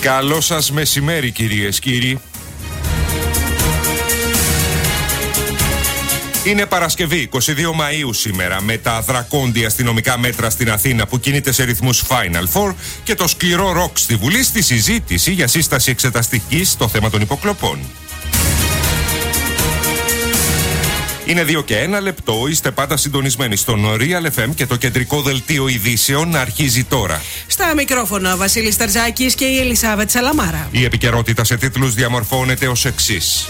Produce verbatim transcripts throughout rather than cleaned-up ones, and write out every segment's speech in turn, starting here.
Καλό σας μεσημέρι, κυρίες, κύριοι. Είναι Παρασκευή, εικοστή δεύτερη Μαΐου σήμερα, με τα δρακόντια αστυνομικά μέτρα στην Αθήνα που κινείται σε ρυθμούς Final Four και το σκληρό ροκ στη Βουλή στη συζήτηση για σύσταση εξεταστικής στο θέμα των υποκλοπών. Είναι δύο και ένα λεπτό, είστε πάντα συντονισμένοι στον Real εφ εμ και το κεντρικό δελτίο ειδήσεων αρχίζει τώρα. Στα μικρόφωνα Βασίλης Ταρζάκης και η Ελισάβετ Σαλαμάρα. Η επικαιρότητα σε τίτλους διαμορφώνεται ως εξής.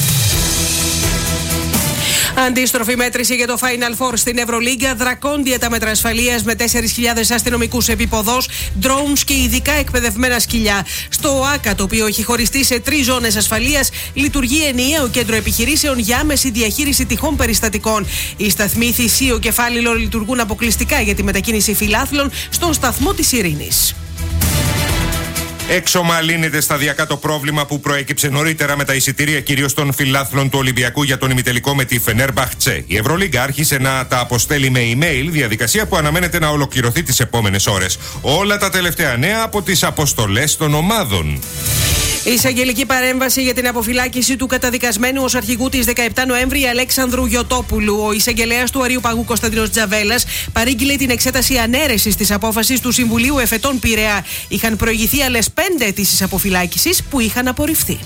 Αντίστροφη μέτρηση για το Final Four στην Ευρωλίγκα. Δρακόντια τα μέτρα ασφαλείας με τέσσερις χιλιάδες αστυνομικούς επίποδος, drones και ειδικά εκπαιδευμένα σκυλιά. Στο ΟΑΚΑ, το οποίο έχει χωριστεί σε τρεις ζώνες ασφαλείας, λειτουργεί ενιαίο κέντρο επιχειρήσεων για άμεση διαχείριση τυχών περιστατικών. Οι σταθμοί Θησίο και Φάλιλο λειτουργούν αποκλειστικά για τη μετακίνηση φιλάθλων στον σταθμό της Ειρήνης. Εξομαλύνεται σταδιακά το πρόβλημα που προέκυψε νωρίτερα με τα εισιτήρια κυρίως των φιλάθλων του Ολυμπιακού για τον ημιτελικό με τη Φενέρμπαχτσε. Η Ευρωλίγκα άρχισε να τα αποστέλει με email, διαδικασία που αναμένεται να ολοκληρωθεί τις επόμενες ώρες. Όλα τα τελευταία νέα από τις αποστολές των ομάδων. Εισαγγελική παρέμβαση για την αποφυλάκηση του καταδικασμένου ως αρχηγού της δεκαεπτά Νοέμβρη Αλέξανδρου Γιωτόπουλου. Ο εισαγγελέας του Αρείου Παγού Κωνσταντίνος Τζαβέλας παρήγγειλε την εξέταση ανέρεσης της απόφασης του Συμβουλίου Εφετών Πειραιά. Είχαν προηγηθεί άλλες πέντε αιτήσεις αποφυλάκησης που είχαν απορριφθεί.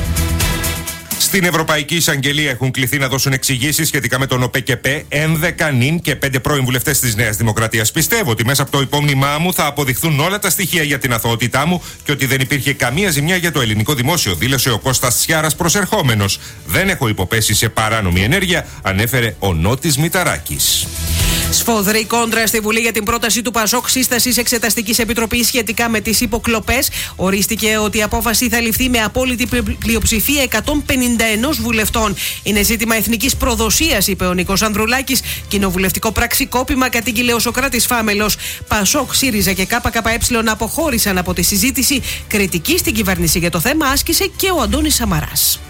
Στην Ευρωπαϊκή Εισαγγελία έχουν κληθεί να δώσουν εξηγήσεις σχετικά με τον ΟΠΕΚΕΠΕ, ΕΝΔΕΚΑ, ΝΙΝ και πέντε πρώην βουλευτές της Νέας Δημοκρατίας. Πιστεύω ότι μέσα από το υπόμνημά μου θα αποδειχθούν όλα τα στοιχεία για την αθωότητά μου και ότι δεν υπήρχε καμία ζημιά για το ελληνικό δημόσιο, δήλωσε ο Κώστας Τσιάρας προσερχόμενος. Δεν έχω υποπέσει σε παράνομη ενέργεια, ανέφερε ο Νότης Μηταράκης. Σφοδρή κόντρα στη Βουλή για την πρόταση του Πασόκ σύστασης εξεταστικής επιτροπής σχετικά με τις υποκλοπές. Ορίστηκε ότι η απόφαση θα ληφθεί με απόλυτη πλειοψηφία εκατόν πενήντα ένα βουλευτών. Είναι ζήτημα εθνικής προδοσίας, είπε ο Νίκος Ανδρουλάκης. Κοινοβουλευτικό πραξικόπημα κατήγγειλε ο Σωκράτης Φάμελος. Πασόκ, ΣΥΡΙΖΑ και ΚΚΕ αποχώρησαν από τη συζήτηση. Κριτική στην κυβέρνηση για το θέμα άσκησε και ο Αντώνης Σαμαράς.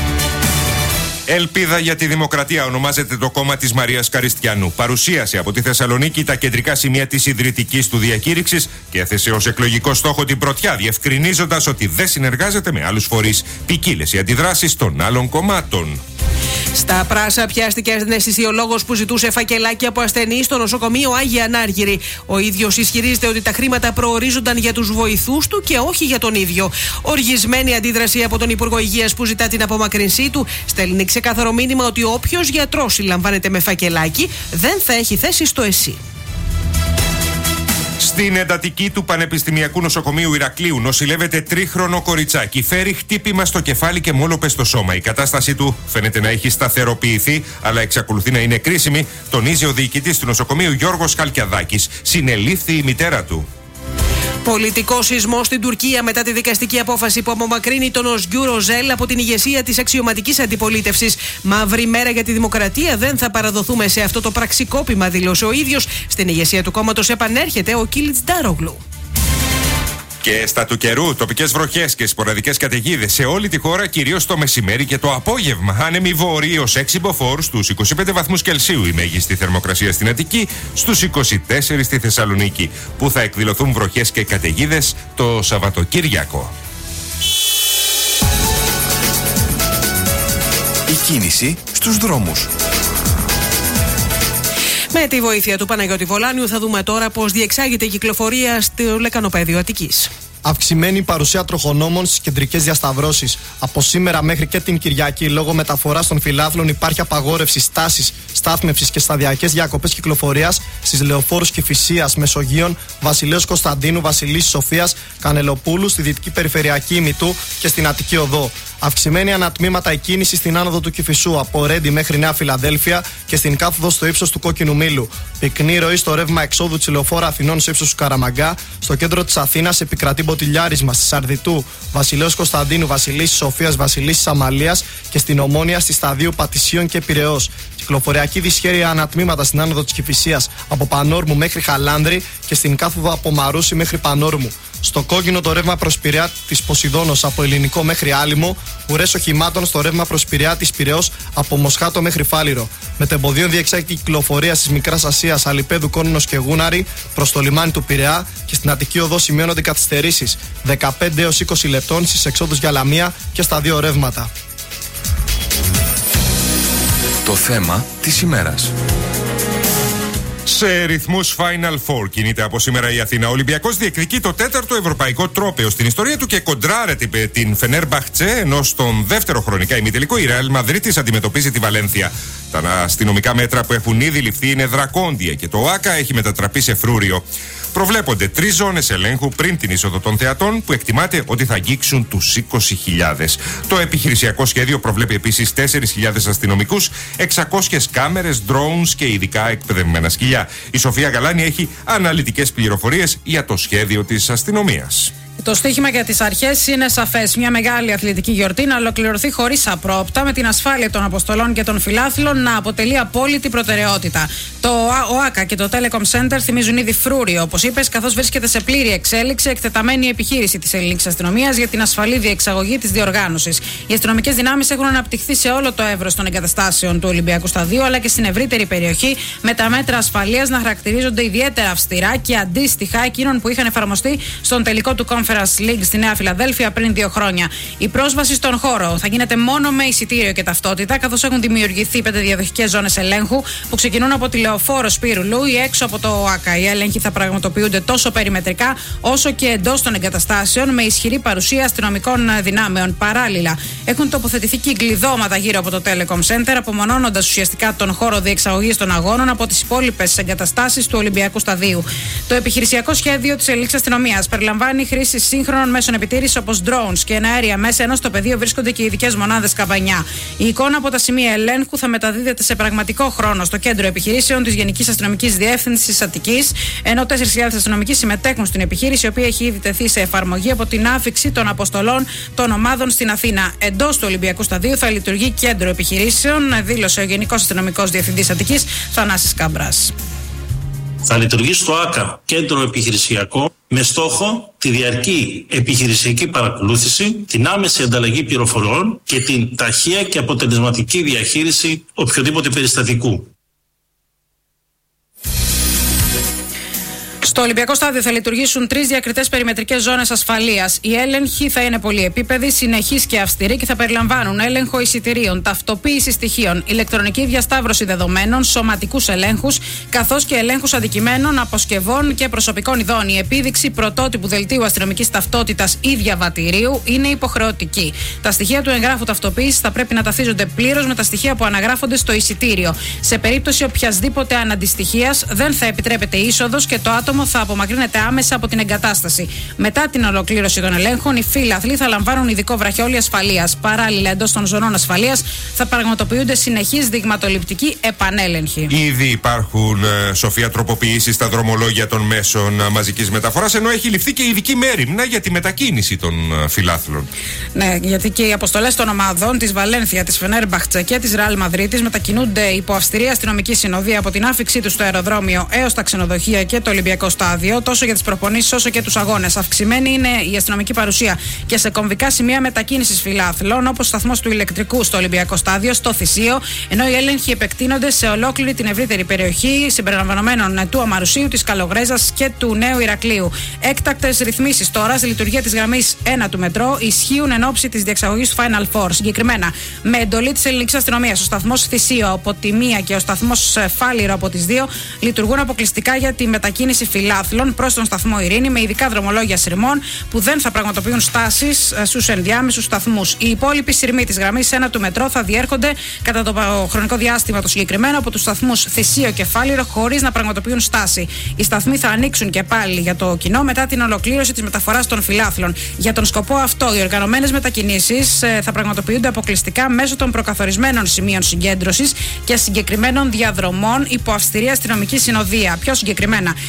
Ελπίδα για τη Δημοκρατία ονομάζεται το κόμμα της Μαρίας Καριστιανού. Παρουσίασε από τη Θεσσαλονίκη τα κεντρικά σημεία της ιδρυτικής του διακήρυξης και έθεσε ως εκλογικό στόχο την πρωτιά, διευκρινίζοντας ότι δεν συνεργάζεται με άλλους φορείς. Ποικίλες οι αντιδράσεις των άλλων κομμάτων. Στα Πράσα πιάστηκε αναισθησιολόγος που ζητούσε φακελάκια από ασθενείς στο νοσοκομείο Άγια Ανάργυρη. Ο ίδιος ισχυρίζεται ότι τα χρήματα προορίζονταν για τους βοηθούς του και όχι για τον ίδιο. Οργισμένη αντίδραση από τον Υπουργό Υγείας που ζητά την απομακρυνσή του, στέλνει ξεκάθαρο μήνυμα ότι όποιος γιατρός συλλαμβάνεται με φακελάκι δεν θα έχει θέση στο ΕΣΥ. Στην εντατική του Πανεπιστημιακού Νοσοκομείου Ηρακλείου νοσηλεύεται τρίχρονο κοριτσάκι. Φέρει χτύπημα στο κεφάλι και μόλοπε στο σώμα. Η κατάστασή του φαίνεται να έχει σταθεροποιηθεί, αλλά εξακολουθεί να είναι κρίσιμη, τονίζει ο διοικητής του νοσοκομείου Γιώργος Χαλκιαδάκης. Συνελήφθη η μητέρα του. Πολιτικό σεισμό στην Τουρκία μετά τη δικαστική απόφαση που απομακρύνει τον Οσγκιού Ροζέλ από την ηγεσία της αξιωματικής αντιπολίτευσης. Μαύρη μέρα για τη δημοκρατία, δεν θα παραδοθούμε σε αυτό το πραξικόπημα, δήλωσε ο ίδιος. Στην ηγεσία του κόμματος επανέρχεται ο Κίλιτς Ντάρογλου. Και στα του καιρού, τοπικές βροχές και σποραδικές καταιγίδες σε όλη τη χώρα, κυρίως το μεσημέρι και το απόγευμα. Άνεμοι βόρειοι ως έξι μποφόρ στους είκοσι πέντε βαθμούς Κελσίου η μέγιστη θερμοκρασία στην Αττική, στους είκοσι τέσσερα στη Θεσσαλονίκη, που θα εκδηλωθούν βροχές και καταιγίδες το Σαββατοκύριακο. Η κίνηση στους δρόμους. Με τη βοήθεια του Παναγιώτη Βολάνιου θα δούμε τώρα πώς διεξάγεται η κυκλοφορία στο λεκανοπέδιο Αττικής. Αυξημένη παρουσία τροχονόμων στις κεντρικές διασταυρώσεις. Από σήμερα μέχρι και την Κυριακή, λόγω μεταφοράς των φιλάθλων, υπάρχει απαγόρευση στάσης, στάθμευσης και σταδιακές διακοπές κυκλοφορίας στις λεωφόρους Κηφισίας, Μεσογείων, Βασιλέως Κωνσταντίνου, Βασιλίσσης Σοφίας, Κανελοπούλου, στη Δυτική Περιφερειακή Ημιτού και στην Αττική Οδό. Αυξημένη ανατμήματα η κίνηση στην άνοδο του Κηφισού από Ρέντι μέχρι Νέα Φιλαδέλφια και στην κάθοδο στο ύψος του Κόκκινου Μήλου. Πυκνή ροή στο ρεύμα εξόδου της λεωφόρου Αθηνών σε ύψος του Καραμαγκά. Στο κέντρο της Αθήνας επικρατεί μποτιλιάρισμα στη Σαρδιτού, Βασιλέως Κωνσταντίνου, Βασιλίσσης Σοφίας, Βασιλίσσης Αμαλίας και στην Ομόνια στη Σταδίου Πατησίων και Πειραιώς. Κυκλοφοριακή δυσχέρεια ανατμήματα στην άνοδο της Κηφισίας από Πανόρμου μέχρι Χαλάνδρη και στην κάθοδο από Μαρούσι μέχρι Πανόρμου. Στο κόκκινο το ρεύμα προς Πειραιά της Ποσειδώνος από Ελληνικό μέχρι Άλυμο, ουρές οχημάτων στο ρεύμα προς Πειραιά της Πειραιώς από Μοσχάτο μέχρι Φάληρο. Μετεμποδίων διεξάγει κυκλοφορία της Μικράς Ασίας, Αλιπέδου, Κόνινος και Γούναρη προς το λιμάνι του Πειραιά και στην Αττική Οδό σημειώνονται καθυστερήσεις δεκαπέντε έως είκοσι λεπτών στις εξόδους για Λαμία και στα δύο ρεύματα. Το θέμα της ημέρας. Σε ρυθμούς Final Four κινείται από σήμερα η Αθήνα. Ο Ολυμπιακός διεκδικεί το τέταρτο ευρωπαϊκό τρόπαιο στην ιστορία του και κοντράρεται την Φενέρμπαχτσε, ενώ στον δεύτερο χρονικά ημιτελικό η Ρεάλ Μαδρίτης αντιμετωπίζει τη Βαλένθια. Τα αστυνομικά μέτρα που έχουν ήδη ληφθεί είναι δρακόντια και το ΟΑΚΑ έχει μετατραπεί σε φρούριο. Προβλέπονται τρεις ζώνες ελέγχου πριν την είσοδο των θεατών που εκτιμάται ότι θα αγγίξουν τους είκοσι χιλιάδες. Το επιχειρησιακό σχέδιο προβλέπει επίσης τέσσερις χιλιάδες αστυνομικούς, εξακόσιες κάμερες, drones και ειδικά εκπαιδευμένα σκυλιά. Η Σοφία Γαλάνη έχει αναλυτικές πληροφορίες για το σχέδιο της αστυνομίας. Το στίχημα για τις αρχές είναι σαφές. Μια μεγάλη αθλητική γιορτή να ολοκληρωθεί χωρίς απρόπτα, με την ασφάλεια των αποστολών και των φιλάθλων να αποτελεί απόλυτη προτεραιότητα. Το ΟΑΚΑ και το Telecom Center θυμίζουν ήδη φρούριο, όπως είπες, καθώς βρίσκεται σε πλήρη εξέλιξη εκτεταμένη επιχείρηση της ελληνικής αστυνομίας για την ασφαλή διεξαγωγή της διοργάνωσης. Οι αστυνομικές δυνάμεις έχουν αναπτυχθεί σε όλο το εύρος των εγκαταστάσεων του Ολυμπιακού Σταδίου, αλλά και στην ευρύτερη περιοχή, με τα μέτρα ασφαλείας να χαρακτηρίζονται ιδιαίτερα αυστηρά και αντίστοιχα εκείνων που είχαν εφαρμοστεί στον τελικό του Conference League στη Νέα Φιλαδέλφια πριν δύο χρόνια. Η πρόσβαση στον χώρο θα γίνεται μόνο με εισιτήριο και ταυτότητα, καθώς έχουν δημιουργηθεί πέντε διαδοχικές ζώνες ελέγχου που ξεκινούν από τη Λεωφόρο Σπύρου ή έξω από το ΟΑΚΑ. Οι έλεγχοι θα πραγματοποιούνται τόσο περιμετρικά όσο και εντός των εγκαταστάσεων, με ισχυρή παρουσία αστυνομικών δυνάμεων. Παράλληλα, έχουν τοποθετηθεί κυκλειδώματα γύρω από το Telecom Center, απομονώνοντας ουσιαστικά τον χώρο διεξαγωγής των αγώνων από τις υπόλοιπες εγκαταστάσεις του Ολυμπιακού Σταδίου. Το επιχειρησιακό σχέδιο της ελληνικής αστυνομίας περιλαμβάνει χρήση σύγχρονων μέσων επιτήρησης όπως drones και εναέρια μέσα, ενώ στο πεδίο βρίσκονται και ειδικές μονάδες καμπανιά. Η εικόνα από τα σημεία ελέγχου θα μεταδίδεται σε πραγματικό χρόνο στο κέντρο επιχειρήσεων της Γενικής Αστυνομικής Διεύθυνσης Αττικής, ενώ τέσσερις χιλιάδες αστυνομικοί συμμετέχουν στην επιχείρηση, η οποία έχει ήδη τεθεί σε εφαρμογή από την άφιξη των αποστολών των ομάδων στην Αθήνα. Εντός του Ολυμπιακού Σταδίου θα λειτουργεί κέντρο επιχειρήσεων, δήλωσε ο Γενικός Αστυνομικός Διευθυντής Αττικής, Θανάσης Καμπράς. Θα λειτουργήσει στο ΆΚΑ κέντρο επιχειρησιακό με στόχο τη διαρκή επιχειρησιακή παρακολούθηση, την άμεση ανταλλαγή πληροφοριών και την ταχεία και αποτελεσματική διαχείριση οποιοδήποτε περιστατικού. Στο Ολυμπιακό Στάδιο θα λειτουργήσουν τρεις διακριτές περιμετρικές ζώνες ασφαλείας. Οι έλεγχοι θα είναι πολυεπίπεδοι, συνεχείς και αυστηροί και θα περιλαμβάνουν έλεγχο εισιτηρίων, ταυτοποίηση στοιχείων, ηλεκτρονική διασταύρωση δεδομένων, σωματικούς ελέγχους, καθώς και ελέγχους αντικειμένων, αποσκευών και προσωπικών ειδών. Η επίδειξη πρωτότυπου δελτίου αστυνομικής ταυτότητας ή διαβατηρίου είναι υποχρεωτική. Τα στοιχεία του εγγράφου ταυτοποίησης θα πρέπει να ταυτίζονται πλήρως με τα στοιχεία που αναγράφονται στο εισιτήριο. Σε περίπτωση οποιασδήποτε αναντιστοιχίας δεν θα επιτρέπεται είσοδος και το άτομο θα απομακρύνεται άμεσα από την εγκατάσταση. Μετά την ολοκλήρωση των ελέγχων, οι φίλαθλοι θα λαμβάνουν ειδικό βραχιόλι ασφαλείας. Παράλληλα, εντός των ζωνών ασφαλείας θα πραγματοποιούνται συνεχείς δειγματοληπτικοί επανέλεγχοι. Ήδη υπάρχουν, ε, Σοφία, τροποποιήσεις στα δρομολόγια των μέσων ε, μαζικής μεταφοράς, ενώ έχει ληφθεί και ειδική μέριμνα για τη μετακίνηση των ε, φιλάθλων. Ναι, γιατί και οι αποστολές των ομάδων της Βαλένθια, της Φενέρμπαχτσε και της Ρεάλ Μαδρίτης μετακινούνται υπό αυστηρή αστυνομική συνοδεία από την άφιξή του στο αεροδρόμιο έως τα ξενοδοχεία και το Ολυμπιακό Στάδιο, τόσο για τις προπονήσεις όσο και τους αγώνες. Αυξημένη είναι η αστυνομική παρουσία και σε κομβικά σημεία μετακίνησης φιλάθλων, όπως ο σταθμός του ηλεκτρικού στο Ολυμπιακό Στάδιο, στο Θησίο, ενώ οι έλεγχοι επεκτείνονται σε ολόκληρη την ευρύτερη περιοχή, συμπεριλαμβανομένων του Αμαρουσίου, της Καλογρέζας και του Νέου Ηρακλείου. Έκτακτες ρυθμίσεις τώρα στη λειτουργία της γραμμής ένα του μετρό ισχύουν εν ώψη της διεξαγωγής του Final Four. Συγκεκριμένα, με εντολή της ελληνικής αστυνομίας, ο σταθμός Θησίο από τη μία και ο σταθμός Φάληρο από τις δύο λειτουργούν αποκλειστικά για τη μετακίνηση φιλάθλων προς τον σταθμό Ειρήνη, με ειδικά δρομολόγια σειρμών που δεν θα πραγματοποιούν στάσεις στους ενδιάμεσους σταθμούς. Οι υπόλοιποι σειρμοί της γραμμής ένα του μετρό θα διέρχονται κατά το χρονικό διάστημα το συγκεκριμένο από τους σταθμούς Θησίο και Φάληρο, χωρίς να πραγματοποιούν στάση. Οι σταθμοί θα ανοίξουν και πάλι για το κοινό μετά την ολοκλήρωση της μεταφοράς των φιλάθλων. Για τον σκοπό αυτό, οι οργανωμένες μετακινήσεις θα πραγματοποιούνται αποκλειστικά μέσω των προκαθορισμένων σημείων συγκέντρωσης και συγκεκριμένων διαδρομών υπό αυστηρή αστυνομική συνοδεία. Πιο συγκεκριμένα, οι φίλοι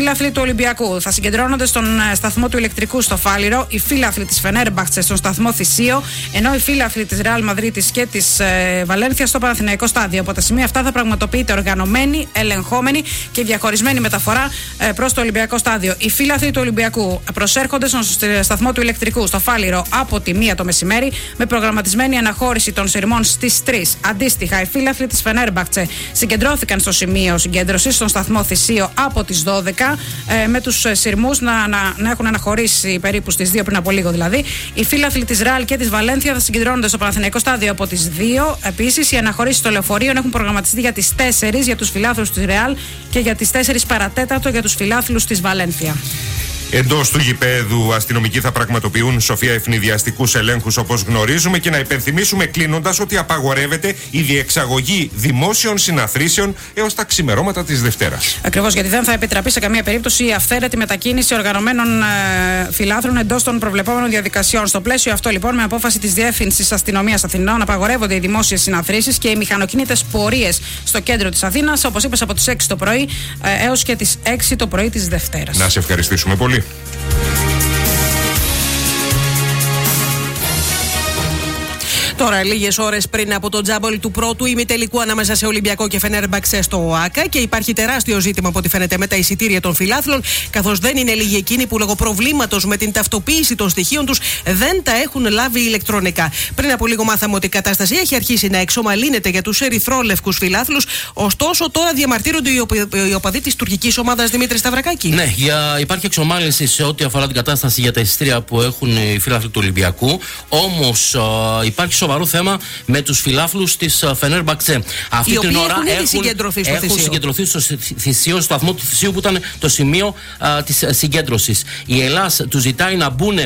φίλαθλοι του Ολυμπιακού θα συγκεντρώνονται στον σταθμό του Ηλεκτρικού στο Φάληρο, οι φίλαθλοι της Φενέρμπαχτσε στον σταθμό Θησίο, ενώ οι φίλαθλοι της Ρεάλ Μαδρίτης και της ε, Βαλένθια στο Παναθηναϊκό στάδιο. Από τα σημεία αυτά θα πραγματοποιείται οργανωμένη, ελεγχόμενη και διαχωρισμένη μεταφορά ε, προς το Ολυμπιακό στάδιο. Οι φίλαθλοι του Ολυμπιακού προσέρχονται στον σταθμό του Ηλεκτρικού στο Φάληρο από τη μία το μεσημέρι, με προγραμματισμένη αναχώρηση των σειρμών στις τρεις. Αντίστοιχα, οι φίλαθλοι της Φενέρμπαχτσε συγκεντρώθηκαν στο σημείο συγκέντρωσης στον σταθμό Θησίο από τις δώδεκα, ε, με τους σειρμούς να, να, να έχουν αναχωρήσει περίπου στις δύο πριν από λίγο δηλαδή. Οι φίλαθλοι της Ρεάλ και της Βαλένθια θα συγκεντρώνονται στο Παναθηναϊκό στάδιο από τις δύο. Επίσης, οι αναχωρήσεις των λεωφορείων έχουν προγραμματιστεί για τις τέσσερις για τους φιλάθλους της Ρεάλ και για τις τέσσερις παρατέταρτο για τους φιλάθλους της Βαλένθια. Εντός του γηπέδου, αστυνομικοί θα πραγματοποιούν, Σοφία, ευνηδιαστικούς ελέγχους όπως γνωρίζουμε, και να υπενθυμίσουμε κλείνοντας ότι απαγορεύεται η διεξαγωγή δημόσιων συναθρήσεων έως τα ξημερώματα της Δευτέρας. Ακριβώς, γιατί δεν θα επιτραπεί σε καμία περίπτωση η αυθαίρετη μετακίνηση οργανωμένων ε, φιλάθλων εντός των προβλεπόμενων διαδικασιών. Στο πλαίσιο αυτό, λοιπόν, με απόφαση της Διεύθυνσης Αστυνομίας Αθηνών, απαγορεύονται οι δημόσιες συναθρήσεις και οι μηχανοκίνητες πορείες στο κέντρο της Αθήνας, όπως είπες, από τις έξι το πρωί ε, έως και τις έξι το πρωί της Δευτέρας. Να σε ευχαριστήσουμε πολύ. Τώρα, λίγες ώρες πριν από το τζάμπολ του πρώτου ημιτελικού ανάμεσα σε Ολυμπιακό και Φενέρμπαχτσε στο ΟΑΚΑ, και υπάρχει τεράστιο ζήτημα από ό,τι φαίνεται με τα εισιτήρια των φιλάθλων, καθώς δεν είναι λίγοι εκείνοι που λόγω προβλήματος με την ταυτοποίηση των στοιχείων τους δεν τα έχουν λάβει ηλεκτρονικά. Πριν από λίγο μάθαμε ότι η κατάσταση έχει αρχίσει να εξομαλύνεται για τους ερυθρόλευκους φιλάθλους, ωστόσο τώρα διαμαρτύρονται οι οπαδοί της τουρκικής ομάδας, Δημήτρη Σταυρακάκη. Ναι, για, υπάρχει εξομάλυνση σε ό,τι αφορά την κατάσταση για τα εισιτήρια που έχουν οι φιλάθλοι του Ολυμπιακού. Όμως υπάρχει σοβαρό θέμα με τους φιλάθλους της Φενέρμπαχτσε. Αυτή οι την ώρα έχουν, έχουν, συγκεντρωθεί στο έχουν συγκεντρωθεί στο Θησίο, στο σταθμό του Θησίου που ήταν το σημείο α, της συγκέντρωσης. Η Ελλάς του ζητάει να μπουν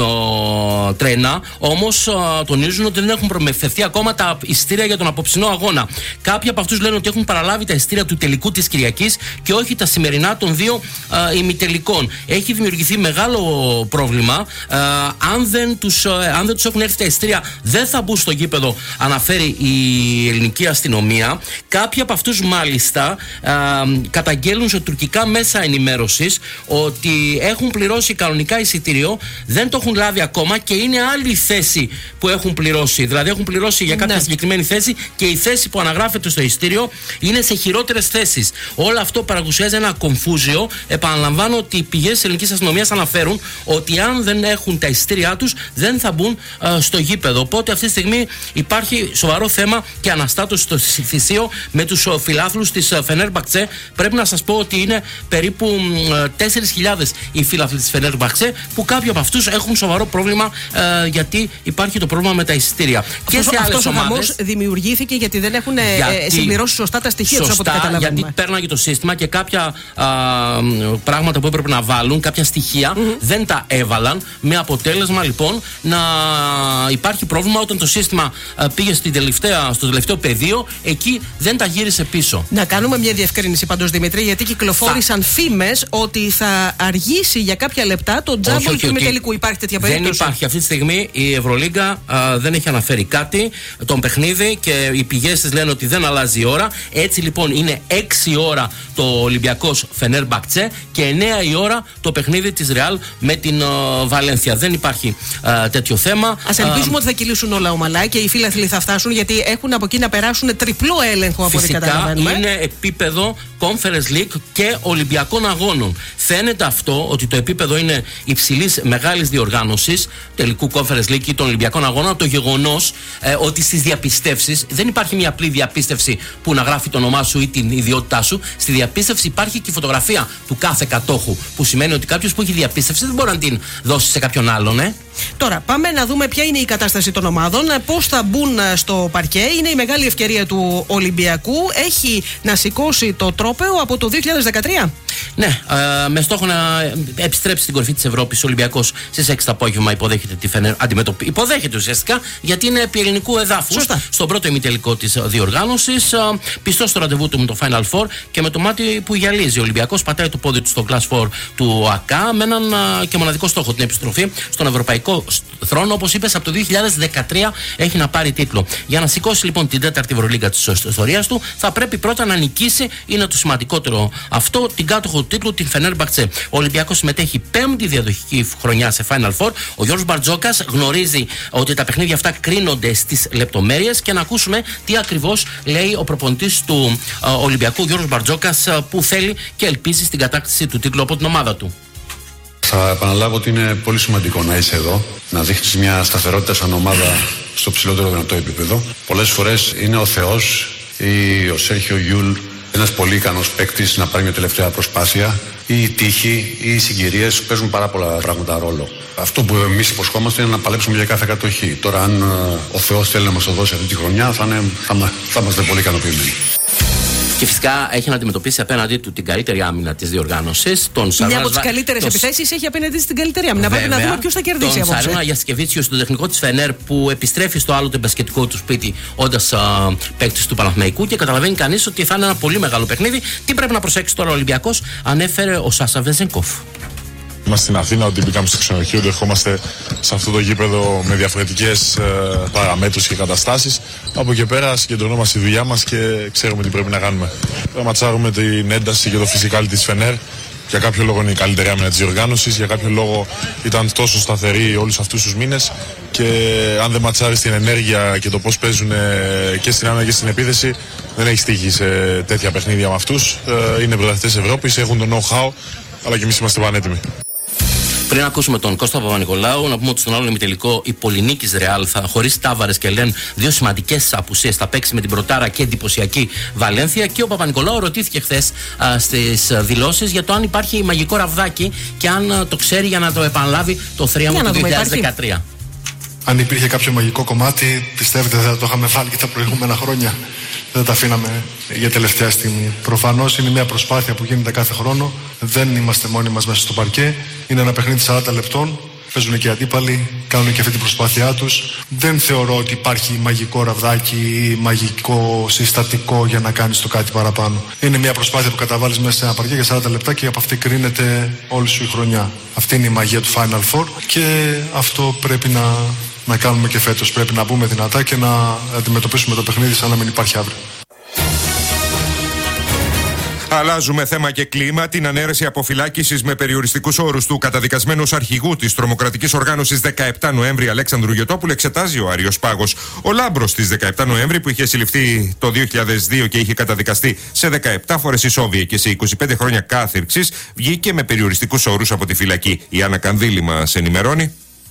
στο τρένα, όμως α, τονίζουν ότι δεν έχουν προμηθευτεί ακόμα τα εισιτήρια για τον απόψινό αγώνα. Κάποιοι από αυτούς λένε ότι έχουν παραλάβει τα εισιτήρια του τελικού της Κυριακής και όχι τα σημερινά των δύο α, ημιτελικών. Έχει δημιουργηθεί μεγάλο πρόβλημα. Α, αν, δεν τους, α, αν δεν τους έχουν έρθει τα εισιτήρια, δεν θα μπουν στο γήπεδο, αναφέρει η ελληνική αστυνομία. Κάποιοι από αυτούς μάλιστα α, καταγγέλνουν σε τουρκικά μέσα ενημέρωσης ότι έχουν πληρώσει κανονικά εισιτήριο, δεν το έχουν λάβει ακόμα και είναι άλλη θέση που έχουν πληρώσει. Δηλαδή έχουν πληρώσει για κάποια ναι. συγκεκριμένη θέση και η θέση που αναγράφεται στο εισιτήριο είναι σε χειρότερες θέσεις. Όλο αυτό παραγουσιάζει ένα κομφούζιο. Επαναλαμβάνω ότι οι πηγές της ελληνικής αστυνομίας αναφέρουν ότι αν δεν έχουν τα εισιτήριά τους δεν θα μπουν α, στο γήπεδο. Οπότε αυτή τη στιγμή υπάρχει σοβαρό θέμα και αναστάτωση στο Θησίο με τους φιλάθλους της Φενέρμπαχτσε. Πρέπει να σας πω ότι είναι περίπου τέσσερις χιλιάδες οι φιλάθλοι της Φενέρμπαχτσε, που κάποιοι από αυτούς έχουν σοβαρό πρόβλημα ε, γιατί υπάρχει το πρόβλημα με τα εισιτήρια. Και σε άλλες ομάδες. Ο χαμός δημιουργήθηκε γιατί δεν έχουν γιατί, συμπληρώσει σωστά τα στοιχεία τους, από ό,τι καταλαβαίνουμε. Γιατί πέρναγε το σύστημα και κάποια α, πράγματα που έπρεπε να βάλουν, κάποια στοιχεία mm-hmm. δεν τα έβαλαν, με αποτέλεσμα λοιπόν να υπάρχει πρόβλημα όταν το σύστημα α, πήγε στην τελευταία, στο τελευταίο πεδίο, εκεί δεν τα γύρισε πίσω. Να κάνουμε μια διευκρίνηση πάντως, Δημήτρη, γιατί κυκλοφόρησαν θα... φήμες ότι θα αργήσει για κάποια λεπτά το τζάμπολ του ημιτελικού. Υπάρχει τέτοια περίπτωση? Δεν υπάρχει. Αυτή τη στιγμή η Ευρωλίγκα α, δεν έχει αναφέρει κάτι, τον παιχνίδι, και οι πηγές της λένε ότι δεν αλλάζει η ώρα. Έτσι λοιπόν είναι έξι ώρα το Ολυμπιακός Φενέρμπαχτσε και εννέα η ώρα το παιχνίδι της Ρεάλ με την α, Βαλένθια. Δεν υπάρχει α, τέτοιο θέμα. Ας ελπίσουμε α, ότι θα κυλήσουν όλα ομαλά και οι φίλαθλοι θα φτάσουν, γιατί έχουν από εκεί να περάσουν τριπλό έλεγχο από ό,τι καταλαβαίνουμε. Είναι επίπεδο Conference League και Ολυμπιακών αγώνων. Φαίνεται αυτό ότι το επίπεδο είναι υψηλής μεγάλης διοργάνωσης, τελικού Conference League ή των Ολυμπιακών αγώνων. Το γεγονός ε, ότι στις διαπιστεύσεις δεν υπάρχει μια απλή διαπίστευση που να γράφει το όνομά σου ή την ιδιότητά σου. Στη διαπίστευση υπάρχει και η φωτογραφία του κάθε κατόχου, που σημαίνει ότι κάποιος που έχει διαπίστευση δεν μπορεί να την δώσει σε κάποιον άλλον. Ε. Τώρα, πάμε να δούμε ποια είναι η κατάσταση των ομάδων, πώς θα μπουν στο παρκέ. Είναι η μεγάλη ευκαιρία του Ολυμπιακού. Έχει να σηκώσει το τρόπαιο από το δύο χιλιάδες δεκατρία. Ναι, ε, με στόχο να επιστρέψει στην κορυφή της Ευρώπης. Ο Ολυμπιακός στις έξι το απόγευμα υποδέχεται τη Φενέρ. Αντιμετωπι... Υποδέχεται ουσιαστικά, γιατί είναι επί ελληνικού εδάφους. Στον πρώτο ημιτελικό της διοργάνωσης. Ε, πιστός στο ραντεβού του με το Final Four και με το μάτι που γυαλίζει. Ο Ολυμπιακός πατάει το πόδι του στο Glass Four του ΟΑΚΑ με έναν ε, και μοναδικό στόχο, την επιστροφή στον ευρωπαϊκό θρόνο. Όπως είπες, από το δύο χιλιάδες δεκατρία έχει να πάρει τίτλο. Για να σηκώσει λοιπόν την τέταρτη Ευρωλίγκα της ιστορίας του, θα πρέπει πρώτα να νικήσει, είναι το σημαντικότερο αυτό, την κάτω κάτοχο του τίτλου, την Φενέρμπαχτσε. Ο Ολυμπιακός συμμετέχει πέμπτη διαδοχική χρονιά σε Final Four. Ο Γιώργος Μπαρτζόκας γνωρίζει ότι τα παιχνίδια αυτά κρίνονται στις λεπτομέρειες και να ακούσουμε τι ακριβώς λέει ο προπονητής του ε, Ολυμπιακού, Γιώργος Μπαρτζόκας, ε, που θέλει και ελπίζει στην κατάκτηση του τίτλου από την ομάδα του. Θα επαναλάβω ότι είναι πολύ σημαντικό να είσαι εδώ, να δείχνεις μια σταθερότητα σαν ομάδα στο ψηλότερο δυνατό επίπεδο. Πολλές φορές είναι ο Θεός ή ο Σέρχιο Γιούλ, ένας πολύ ικανός παίκτης, να πάρει μια τελευταία προσπάθεια, ή η τύχη ή οι συγκυρίες παίζουν πάρα πολλά πράγματα ρόλο. Αυτό που εμείς υποσχόμαστε είναι να παλέψουμε για κάθε κατοχή. Τώρα, αν ο Θεός θέλει να μας το δώσει αυτή τη χρονιά, θα, είναι, θα, θα είμαστε πολύ ικανοποιημένοι. Και φυσικά έχει να αντιμετωπίσει απέναντί του την καλύτερη άμυνα της διοργάνωσης. Μια από τις καλύτερες το... επιθέσεις έχει απέναντι στην καλύτερη άμυνα. Βέβαια, πρέπει να δούμε ποιος θα κερδίσει από αυτό. Τον Σαρούνα Γιασκεβίτσιο, στον τεχνικό της Φενέρ, που επιστρέφει στο άλλο το μπασκετικό του σπίτι όντας παίκτης του Παναθηναϊκού, και καταλαβαίνει κανείς ότι θα είναι ένα πολύ μεγάλο παιχνίδι. Τι πρέπει να προσέξει τώρα ο Ολυμπιακός, ανέφερε ο Σάσα Βεζενκόφ. Είμαστε στην Αθήνα, ότι μπήκαμε στο ξενοδοχείο, ότι ερχόμαστε σε αυτό το γήπεδο με διαφορετικές ε, παραμέτρους και καταστάσεις. Από εκεί πέρα συγκεντρωνόμαστε στη δουλειά μας και ξέρουμε τι πρέπει να κάνουμε. Θα ματσάρουμε την ένταση και το φυσικάλι της Φενέρ. Για κάποιο λόγο είναι η καλύτερη άμυνα της διοργάνωσης, για κάποιο λόγο ήταν τόσο σταθερή όλους αυτούς τους μήνες, και αν δεν ματσάρεις την ενέργεια και το πώς παίζουν και στην άμυνα και στην επίθεση, δεν έχει τύχει σε τέτοια παιχνίδια με αυτούς. Ε, είναι πρωταθλητές Ευρώπης, έχουν το know-how, αλλά και εμείς είμαστε πανέτοιμοι. Πριν ακούσουμε τον Κώστα Παπα-Νικολάου, να πούμε ότι στον άλλο ημιτελικό η Πολυνίκης Ρεάλ, χωρίς Τάβαρες και Λεν, δύο σημαντικές απουσίες, θα παίξει με την Πρωτάρα και εντυπωσιακή Βαλένθια. Και ο Παπα-Νικολάου ρωτήθηκε χθες στις δηλώσεις για το αν υπάρχει μαγικό ραβδάκι και αν α, το ξέρει για να το επαναλάβει το θρίαμβο του δύο χιλιάδες δεκατρία. Αν υπήρχε κάποιο μαγικό κομμάτι, πιστεύετε θα το είχαμε βάλει και τα προηγούμενα χρόνια? Δεν τα αφήναμε για τελευταία στιγμή. Προφανώς είναι μια προσπάθεια που γίνεται κάθε χρόνο. Δεν είμαστε μόνοι μας μέσα στο παρκέ. Είναι ένα παιχνίδι σαράντα λεπτών. Παίζουν και οι αντίπαλοι, κάνουν και αυτή την προσπάθειά τους. Δεν θεωρώ ότι υπάρχει μαγικό ραβδάκι ή μαγικό συστατικό για να κάνεις το κάτι παραπάνω. Είναι μια προσπάθεια που καταβάλεις μέσα σε ένα παρκέ για σαράντα λεπτά και από αυτή κρίνεται όλη σου η χρονιά. Αυτή είναι η μαγεία του Final Four και αυτό πρέπει να, να κάνουμε και φέτος. Πρέπει να μπούμε δυνατά και να αντιμετωπίσουμε το παιχνίδι σαν να μην υπάρχει αύριο. Αλλάζουμε θέμα και κλίμα. Την ανέρεση αποφυλάκησης με περιοριστικούς όρους του καταδικασμένου ως αρχηγού της τρομοκρατικής οργάνωσης δεκαεπτά Νοέμβρη Αλέξανδρου Γιωτόπουλου εξετάζει ο Άριος Πάγος. Ο Λάμπρος της δεκαεπτά Νοέμβρη, που είχε συλληφθεί το δύο χιλιάδες δύο και είχε καταδικαστεί σε δεκαεπτά φορές ισόβια και σε είκοσι πέντε χρόνια κάθυρξης, βγήκε με περιοριστικούς όρους από τη φυλακή. Η Άννα Κανδύλη μας ενημερώνει.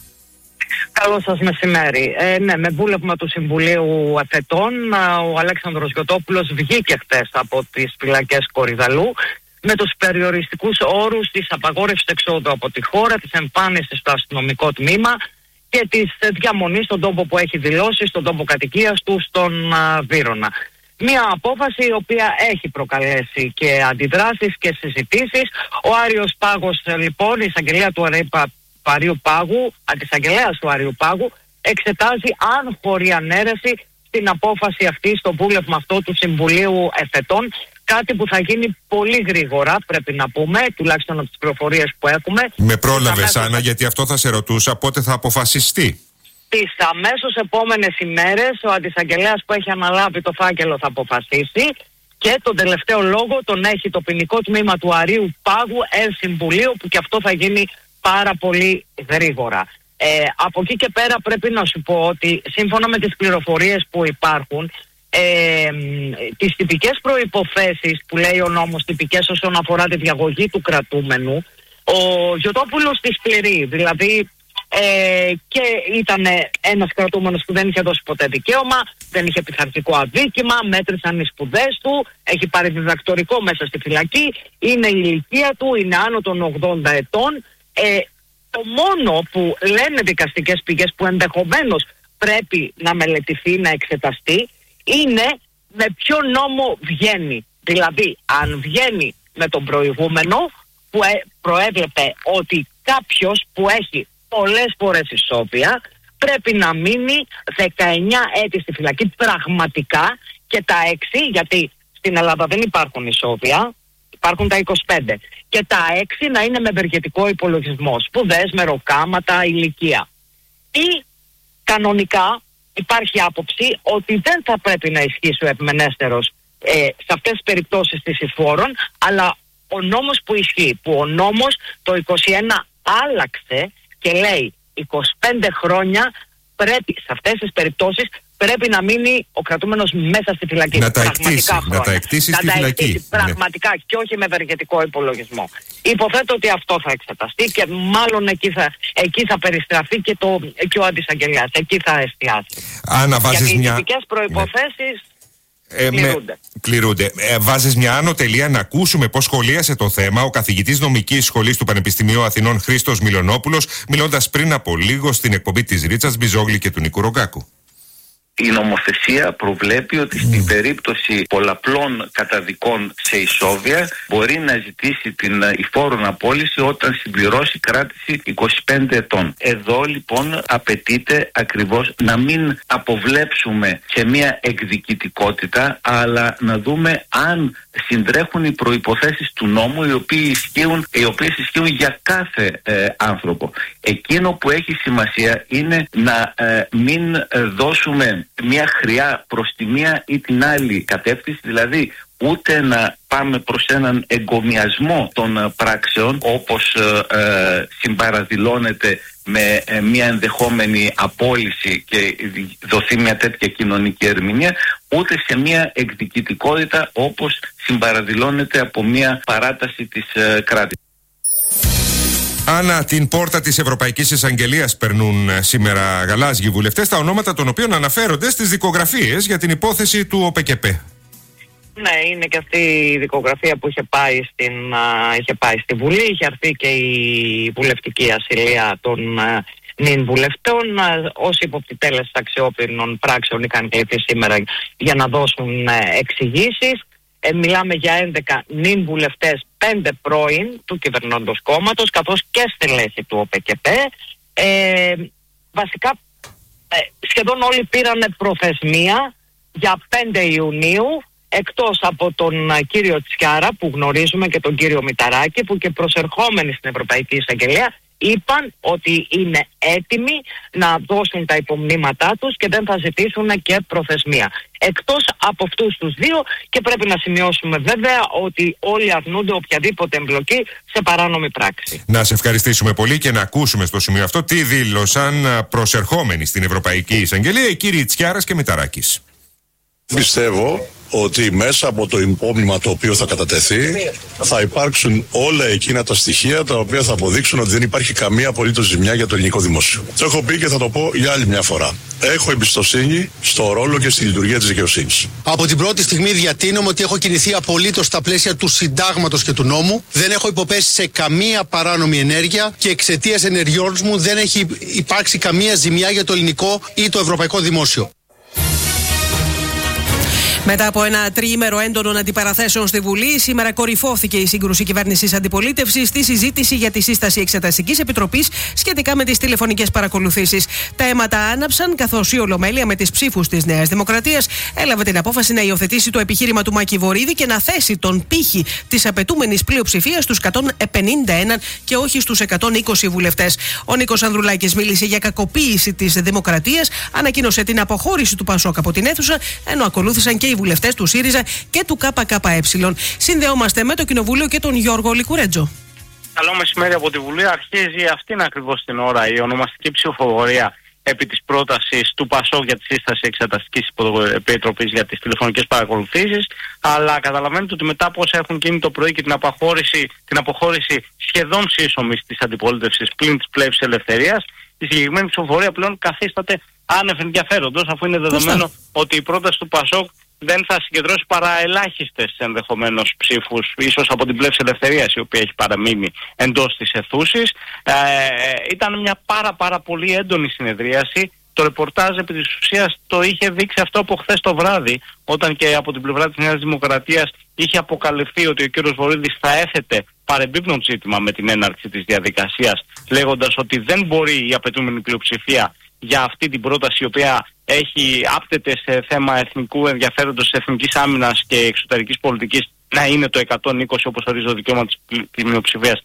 Καλό σας μεσημέρι. Ε, ναι, με βούλευμα του Συμβουλίου Εφετών, ο Αλέξανδρος Γιωτόπουλος βγήκε χτες από τις φυλακές Κορυδαλού με τους περιοριστικούς όρους της απαγόρευσης εξόδου από τη χώρα, της εμφάνισης στο αστυνομικό τμήμα και της διαμονής στον τόπο που έχει δηλώσει, στον τόπο κατοικίας του, στον α, Βύρωνα. Μία απόφαση η οποία έχει προκαλέσει και αντιδράσεις και συζητήσεις. Ο Άριος Πάγος, λοιπόν, η εισαγγελία του Αρίου Πάγου, αντισαγγελέας του Αρίου Πάγου, εξετάζει αν χωρεί ανέρεση στην απόφαση αυτή, στο βούλευμα αυτό του Συμβουλίου Εφετών. Κάτι που θα γίνει πολύ γρήγορα, πρέπει να πούμε, τουλάχιστον από τις πληροφορίες που έχουμε. Με πρόλαβες, Άννα, γιατί αυτό θα σε ρωτούσα, πότε θα αποφασιστεί. Τις αμέσως επόμενες ημέρες ο αντισαγγελέας που έχει αναλάβει το φάκελο θα αποφασίσει και τον τελευταίο λόγο τον έχει το ποινικό τμήμα του Αρίου Πάγου εν Συμβουλίου, που και αυτό θα γίνει πάρα πολύ γρήγορα. Ε, από εκεί και πέρα πρέπει να σου πω ότι σύμφωνα με τις πληροφορίες που υπάρχουν, ε, τις τυπικές προϋποθέσεις που λέει ο νόμος, τυπικές όσον αφορά τη διαγωγή του κρατούμενου, ο Γιωτόπουλος τις πληρεί. Δηλαδή ε, και ήταν ένας κρατούμενος που δεν είχε δώσει ποτέ δικαίωμα, δεν είχε πειθαρχικό αδίκημα, μέτρησαν οι σπουδές του, έχει πάρει διδακτορικό μέσα στη φυλακή, είναι η ηλικία του, είναι άνω των ογδόντα ετών. Ε, το μόνο που λένε δικαστικές πηγές που ενδεχομένως πρέπει να μελετηθεί, να εξεταστεί, είναι με ποιο νόμο βγαίνει. Δηλαδή, αν βγαίνει με τον προηγούμενο που προέβλεπε ότι κάποιος που έχει πολλές φορές ισόβια πρέπει να μείνει δεκαεννιά έτη στη φυλακή πραγματικά, και τα έξι, γιατί στην Ελλάδα δεν υπάρχουν ισόβια, υπάρχουν τα είκοσι πέντε, και τα έξι να είναι με ευεργετικό υπολογισμό, σπουδές, μεροκάματα, ηλικία. Ή κανονικά υπάρχει άποψη ότι δεν θα πρέπει να ισχύσει ο επιμενέστερος ε, σε αυτές τις περιπτώσεις της εισφόρων, αλλά ο νόμος που ισχύει, που ο νόμος το είκοσι ένα άλλαξε και λέει είκοσι πέντε χρόνια πρέπει, σε αυτές τις περιπτώσεις πρέπει να μείνει ο κρατούμενος μέσα στη φυλακή. Να τα εκτίσει, να τα εκτίσει στη φυλακή. Πραγματικά, ναι. Και όχι με ευεργετικό υπολογισμό. Υποθέτω ότι αυτό θα εξεταστεί και μάλλον εκεί θα, εκεί θα περιστραφεί και, το, και ο αντισαγγελιάς. Εκεί θα εστιάσει. Άννα, βάζεις γιατί μια... οι ειδικές προϋποθέσεις ε, κληρούνται. Με... κληρούνται. Ε, βάζεις μια άνω τελεία να ακούσουμε πώς σχολίασε το θέμα ο καθηγητής νομικής σχολής του Πανεπιστημίου Αθηνών Χρήστος Μιλονόπουλος, μιλώντας πριν από λίγο στην εκπομπή της Ρίτσας Μπιζόγλη και του Νίκου Ρογκάκου. Η νομοθεσία προβλέπει ότι στην περίπτωση πολλαπλών καταδικών σε ισόβια μπορεί να ζητήσει την υφόρον απόλυση όταν συμπληρώσει κράτηση είκοσι πέντε ετών. Εδώ λοιπόν απαιτείται ακριβώς να μην αποβλέψουμε σε μια εκδικητικότητα, αλλά να δούμε αν συντρέχουν οι προϋποθέσεις του νόμου οι, οποίοι ισχύουν, οι οποίες ισχύουν για κάθε ε, άνθρωπο. Εκείνο που έχει σημασία είναι να ε, μην ε, δώσουμε μια χρειά προς τη μία ή την άλλη κατεύθυνση, δηλαδή ούτε να πάμε προς έναν εγκομιασμό των πράξεων όπως ε, ε, συμπαραδηλώνεται με ε, μια ενδεχόμενη απόλυση και δοθεί μια τέτοια κοινωνική ερμηνεία, ούτε σε μια εκδικητικότητα όπως συμπαραδηλώνεται από μια παράταση της ε, κράτησης. Άννα, την πόρτα της Ευρωπαϊκής Εισαγγελίας περνούν σήμερα γαλάζιοι βουλευτές, τα ονόματα των οποίων αναφέρονται στις δικογραφίες για την υπόθεση του ΟΠΕΚΕΠ. Ναι, είναι και αυτή η δικογραφία που είχε πάει, στην, α, είχε πάει στη Βουλή, είχε έρθει και η βουλευτική ασυλία των α, νυν βουλευτών. Α, όσοι υποπτυτέλες αξιόπινων πράξεων είχαν κληθεί σήμερα για να δώσουν α, εξηγήσεις. Ε, μιλάμε για έντεκα νυν βουλευτές, πέντε πρώην του κυβερνώντος κόμματος, καθώς και στελέχη του ΟΠΕΚΕΠ. Ε, βασικά ε, σχεδόν όλοι πήραν προθεσμία για πέντε Ιουνίου, εκτός από τον uh, κύριο Τσιάρα που γνωρίζουμε και τον κύριο Μηταράκη, που και προσερχόμενοι στην Ευρωπαϊκή Εισαγγελία είπαν ότι είναι έτοιμοι να δώσουν τα υπομνήματά τους και δεν θα ζητήσουν και προθεσμία. Εκτός από αυτούς τους δύο, και πρέπει να σημειώσουμε βέβαια ότι όλοι αρνούνται οποιαδήποτε εμπλοκή σε παράνομη πράξη. Να σε ευχαριστήσουμε πολύ και να ακούσουμε στο σημείο αυτό τι δήλωσαν προσερχόμενοι στην Ευρωπαϊκή Εισαγγελία οι κύριοι Τσιάρας και Μηταράκης. Πιστεύω ότι μέσα από το υπόμνημα το οποίο θα κατατεθεί θα υπάρξουν όλα εκείνα τα στοιχεία τα οποία θα αποδείξουν ότι δεν υπάρχει καμία απολύτως ζημιά για το ελληνικό δημόσιο. Το έχω πει και θα το πω για άλλη μια φορά. Έχω εμπιστοσύνη στο ρόλο και στη λειτουργία της δικαιοσύνης. Από την πρώτη στιγμή διατείνομαι ότι έχω κινηθεί απολύτως στα πλαίσια του συντάγματος και του νόμου. Δεν έχω υποπέσει σε καμία παράνομη ενέργεια και εξαιτίας ενεργειών μου δεν έχει υπάρξει καμία ζημιά για το ελληνικό ή το ευρωπαϊκό δημόσιο. Μετά από ένα τριήμερο έντονων αντιπαραθέσεων στη Βουλή, σήμερα κορυφώθηκε η σύγκρουση κυβέρνησης-αντιπολίτευσης στη συζήτηση για τη σύσταση Εξεταστικής Επιτροπής σχετικά με τις τηλεφωνικές παρακολουθήσεις. Τα αίματα άναψαν, καθώς η Ολομέλεια με τις ψήφους της Νέας Δημοκρατίας έλαβε την απόφαση να υιοθετήσει το επιχείρημα του Μάκη Βορίδη και να θέσει τον πύχη της απαιτούμενης πλειοψηφίας στους εκατόν πενήντα ένα και όχι στους εκατόν είκοσι βουλευτές. Ο Νίκος Ανδρουλάκης μίλησε για κακοποίηση της Δημοκρατίας, ανακοίνωσε την αποχώρηση του Πασόκ από την αίθουσα, ενώ ακολούθησαν και οι βουλευτές του ΣΥΡΙΖΑ και του ΚΚΕ. Συνδεόμαστε με το Κοινοβούλιο και τον Γιώργο Λικουρέτζο. Καλό μεσημέρι από τη Βουλή. Αρχίζει αυτήν ακριβώς την ώρα η ονομαστική ψηφοφορία επί της πρότασης του ΠΑΣΟΚ για τη σύσταση Εξεταστικής Επιτροπής για τις τηλεφωνικές παρακολουθήσεις. Αλλά καταλαβαίνετε ότι μετά από όσα έχουν γίνει το πρωί και την αποχώρηση, την αποχώρηση σχεδόν σύσσωμης της αντιπολίτευσης πλην της πλεύσης ελευθερίας, η συγκεκριμένη ψηφοφορία πλέον καθίσταται άνευ ενδιαφέροντος, αφού είναι δεδομένο ότι η πρόταση του ΠΑΣΟΚ δεν θα συγκεντρώσει παρά ελάχιστες ενδεχομένως ψήφους, ίσως από την πλεύση ελευθερίας, η οποία έχει παραμείνει εντός της αιθούσης. Ε, ήταν μια πάρα πάρα πολύ έντονη συνεδρίαση. Το ρεπορτάζ επί της ουσίας το είχε δείξει αυτό από χθες το βράδυ, όταν και από την πλευρά της Νέας Δημοκρατίας είχε αποκαλυφθεί ότι ο κύριος Βορίδης θα έθετε παρεμπίπτον ζήτημα με την έναρξη της διαδικασίας, λέγοντας ότι δεν μπορεί η απαιτούμενη πλειοψηφία για αυτή την πρόταση, η οποία έχει άπτεται σε θέμα εθνικού ενδιαφέροντος, εθνικής άμυνας και εξωτερικής πολιτικής, να είναι το εκατόν είκοσι όπως ορίζει το δικαίωμα της πλειοψηφίας